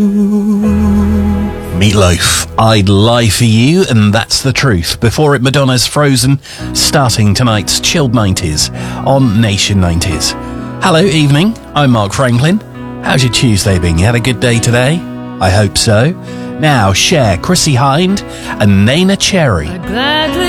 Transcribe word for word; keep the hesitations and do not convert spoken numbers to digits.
Meatloaf, I'd lie for you, and that's the truth. Before it, Madonna's Frozen, starting tonight's Chilled nineties on Nation nineties. Hello, evening, I'm Mark Franklin. How's your Tuesday been? You had a good day today? I hope so. Now, Cher, Chrissy Hind and Nena Cherry. I'd gladly